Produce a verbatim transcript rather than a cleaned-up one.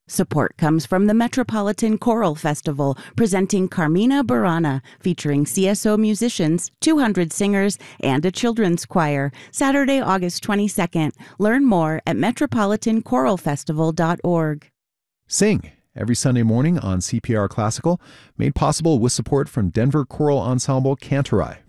Support comes from the Metropolitan Choral Festival, presenting Carmina Burana, featuring C S O musicians, two hundred singers, and a children's choir, Saturday, August twenty-second. Learn more at metropolitan choral festival dot org. Sing every Sunday morning on C P R Classical, made possible with support from Denver Choral Ensemble Cantorai.